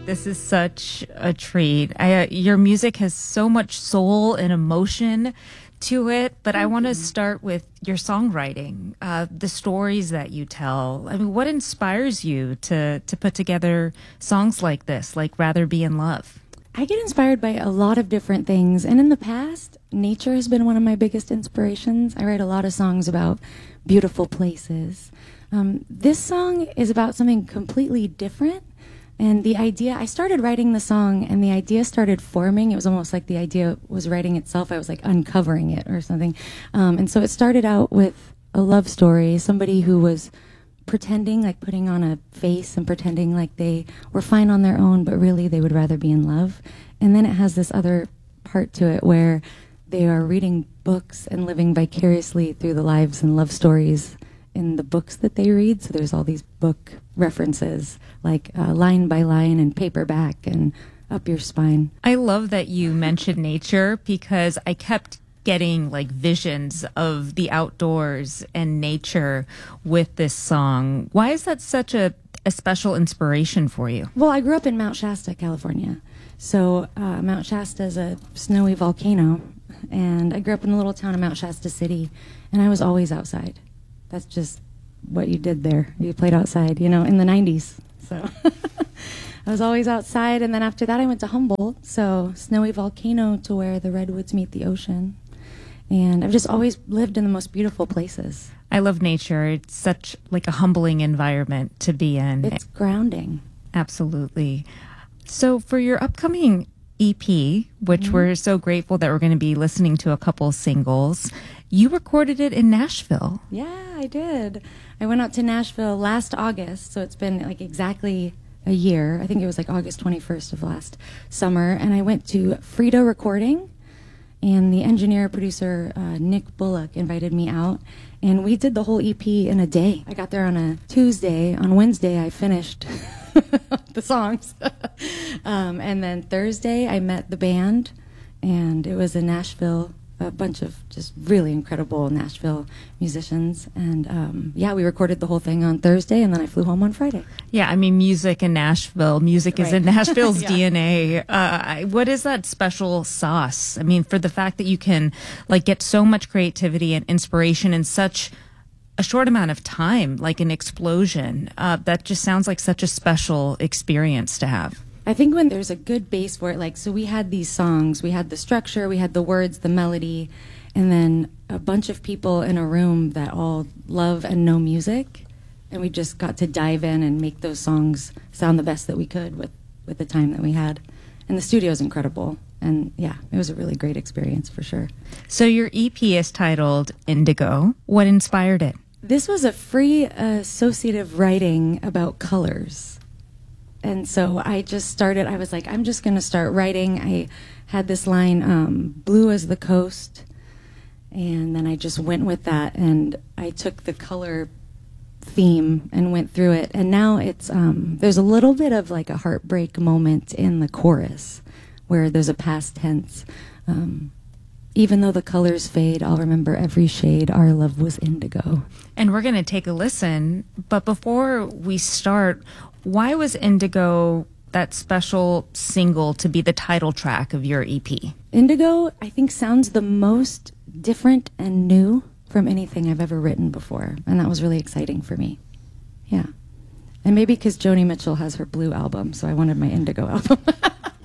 This is such a treat. Your music has so much soul and emotion to it, but I want to start with your songwriting, the stories that you tell. I mean, what inspires you to put together songs like this, like Rather Be in Love? I get inspired by a lot of different things, and in the past, nature has been one of my biggest inspirations. I write a lot of songs about beautiful places. This song is about something completely different. And the idea, I started writing the song and the idea started forming. It was almost like the idea was writing itself. I was like uncovering it or something. And so it started out with a love story, somebody who was pretending, like putting on a face and pretending like they were fine on their own, but really they would rather be in love. And then it has this other part to it where they are reading books and living vicariously through the lives and love stories in the books that they read. So there's all these book references, like line by line and paperback and up your spine. I love that you mentioned nature because I kept getting like visions of the outdoors and nature with this song. Why is that such a special inspiration for you? Well, I grew up in Mount Shasta, California. So Mount Shasta is a snowy volcano, and I grew up in the little town of Mount Shasta City, and I was always outside. That's just what you did there. You played outside, you know, in the 90s. So I was always outside. And then after that, I went to Humboldt. So snowy volcano to where the redwoods meet the ocean. And I've just always lived in the most beautiful places. I love nature. It's such like a humbling environment to be in. It's grounding. Absolutely. So for your upcoming EP, which we're so grateful that we're going to be listening to a couple singles, you recorded it in Nashville. Yeah, I did. I went out to Nashville last August, so it's been like exactly a year. I think it was like August 21st of last summer, and I went to Frida Recording, and the engineer, producer, Nick Bullock, invited me out, and we did the whole EP in a day. I got there on a Tuesday. On Wednesday, I finished the songs. And then Thursday, I met the band, and it was in Nashville, a bunch of just really incredible Nashville musicians. And yeah, we recorded the whole thing on Thursday, and then I flew home on Friday. Yeah, I mean, music in Nashville. Music is in Nashville's DNA. What is that special sauce? I mean, for the fact that you can like get so much creativity and inspiration in such a short amount of time, like an explosion, that just sounds like such a special experience to have. I think when there's a good base for it, like, so we had these songs, we had the structure, we had the words, the melody, and then a bunch of people in a room that all love and know music, and we just got to dive in and make those songs sound the best that we could with the time that we had. And the studio is incredible, and yeah, it was a really great experience for sure. So your EP is titled Indigo. What inspired it? This was a free associative writing about colors. And so I just started, I was like, I'm just going to start writing. I had this line, blue as the coast, and then I just went with that, and I took the color theme and went through it. And now it's, there's a little bit of like a heartbreak moment in the chorus where there's a past tense. Even though the colors fade, I'll remember every shade. Our love was indigo. And we're going to take a listen. But before we start, why was Indigo that special single to be the title track of your EP? Indigo, I think, sounds the most different and new from anything I've ever written before. And that was really exciting for me. Yeah. And maybe because Joni Mitchell has her blue album, so I wanted my Indigo album.